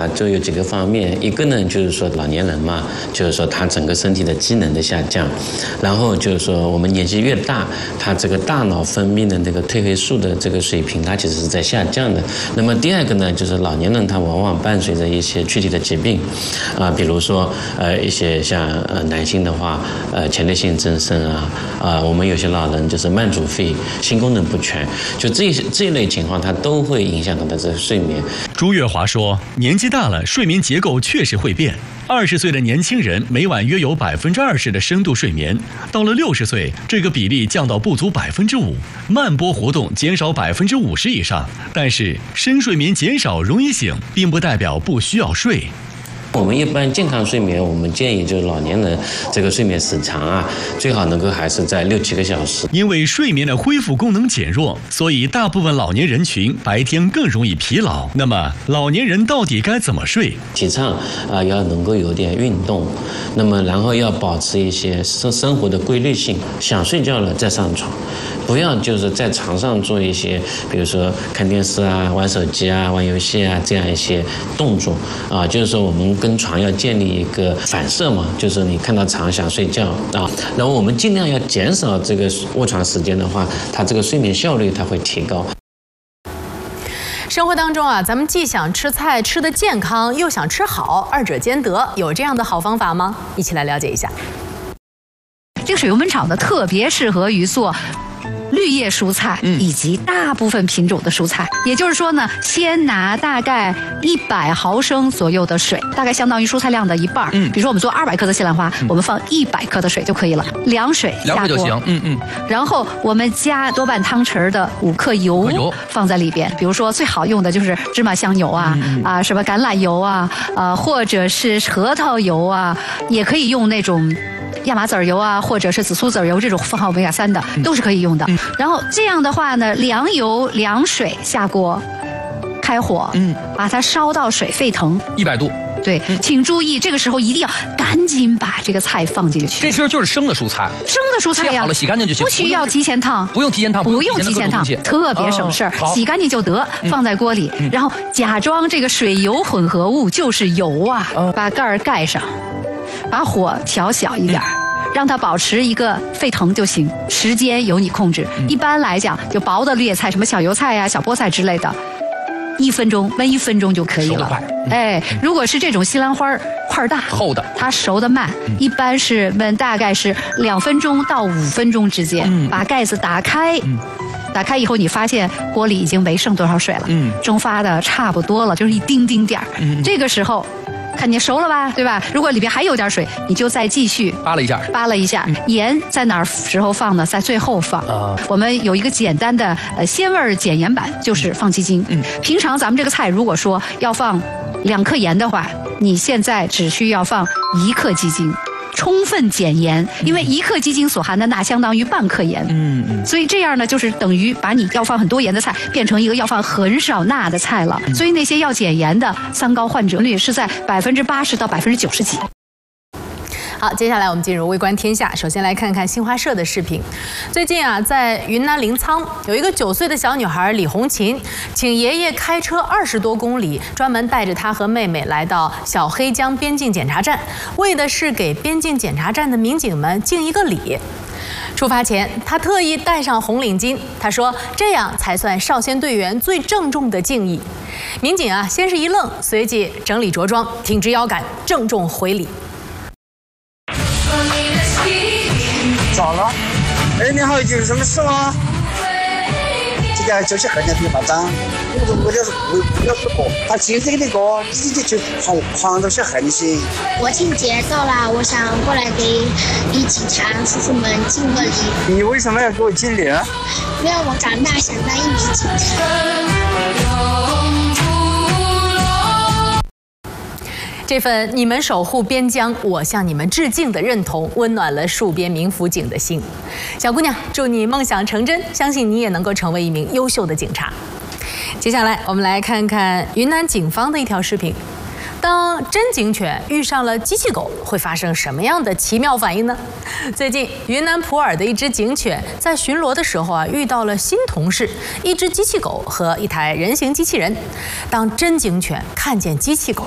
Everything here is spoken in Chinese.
就有几个方面，一个呢就是说老年人嘛，就是说他整个身体的机能的下降，然后就是说我们年纪越大，他这个大脑分泌的那个褪黑素的这个水平，它其实是在下降的。那么第二个呢，就是老年人他往往伴随着一些躯体的疾病，比如说一些像男性的话，前列腺增生我们有些老人就是慢阻肺、性功能不全，就这一类情况，它都会影响到他的睡眠。 朱月华说，年纪大了，睡眠结构确实会变。20岁的年轻人每晚约有20%的深度睡眠，到了60岁，这个比例降到不足5%，慢波活动减少50%以上。但是深睡眠减少容易醒，并不代表不需要睡。 我们一般健康睡眠，我们建议就是老年人这个睡眠时长最好能够还是在6-7个小时。 因为睡眠的恢复功能减弱，所以大部分老年人群白天更容易疲劳。那么老年人到底该怎么睡？ 提倡要能够有点运动，那么然后要保持一些生活的规律性，想睡觉了再上床。不要就是在床上做一些，比如说看电视玩手机玩游戏这样一些动作就是说我们跟床要建立一个反射嘛，就是你看到床想睡觉然后我们尽量要减少这个卧床时间的话，它这个睡眠效率它会提高。 生活当中咱们既想吃菜吃得健康，又想吃好，二者兼得，有这样的好方法吗？一起来了解一下。 这个水油焖炒呢，特别适合于做绿叶蔬菜以及大部分品种的蔬菜。也就是说呢，先拿大概100毫升左右的水，大概相当于蔬菜量的一半。比如说我们做200克的西兰花，我们放100克的水就可以了，凉水下锅就行。 然后我们加多半汤匙的5克油放在里边。比如说最好用的就是芝麻香油什么橄榄油或者是核桃油也可以用那种亚麻籽油或者是紫苏籽油，这种富含欧米伽3的都是可以用的。然后这样的话呢，凉油凉水下锅，开火，把它烧到水沸腾 100度。 对，请注意，这个时候一定要赶紧把这个菜放进去。 这时候就是生的蔬菜，切好了洗干净就行， 不需要提前烫， 不用提前烫， 特别省事儿，洗干净就得，放在锅里，然后假装这个水油混合物就是油把盖儿盖上，把火调小一点。让它保持一个沸腾就行，时间由你控制。一般来讲，就薄的绿叶菜，什么小油菜小菠菜之类的，1分钟焖1分钟就可以了。如果是这种西兰花块大厚的， 它熟得慢，一般是焖大概是2分钟到5分钟之间。把盖子打开。打开以后，你发现锅里已经没剩多少水了，蒸发的差不多了，就是一丁丁点儿。这个时候看你熟了吧，对吧？如果里边还有点水，你就再继续扒拉一下。 盐在哪儿时候放呢？在最后放。我们有一个简单的鲜味减盐版，就是放鸡精。平常咱们这个菜如果说要放2克盐的话，你现在只需要放1克鸡精。充分减盐，因为1克鸡精所含的钠相当于半克盐，所以这样呢，就是等于把你要放很多盐的菜变成一个要放很少钠的菜了。所以那些要减盐的三高患者率是在80%到90%几。 好，接下来我们进入微观天下。首先来看看新华社的视频。最近在云南临沧有一个9岁的小女孩李红琴，请爷爷开车20多公里，专门带着她和妹妹来到小黑江边境检查站，为的是给边境检查站的民警们敬一个礼。出发前，他特意戴上红领巾，他说这样才算少先队员最郑重的敬意。民警先是一愣，随即整理着装，挺直腰杆，郑重回礼。 咋了？你好，有什么事吗？这个就是很难地方脏，我就是不要说过，他今天那个自己就黄都是很些。 国庆节到了，我想过来给警察叔叔们敬个礼。 你为什么要给我敬礼啊？ 因为我长大想当一名警察。 这份你们守护边疆，我向你们致敬的认同，温暖了戍边民辅警的心。小姑娘，祝你梦想成真，相信你也能够成为一名优秀的警察。接下来，我们来看看云南警方的一条视频。当真警犬遇上了机器狗，会发生什么样的奇妙反应呢？最近，云南普洱的一只警犬在巡逻的时候遇到了新同事，一只机器狗和一台人形机器人。当真警犬看见机器狗